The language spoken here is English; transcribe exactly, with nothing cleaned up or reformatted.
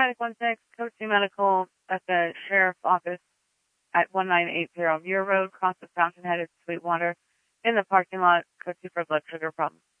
Paramedic one six, Code two Medical at the Sheriff's Office at one nine eight zero Muir Road, cross the Fountainhead at Sweetwater, in the parking lot, Code two for blood sugar problem.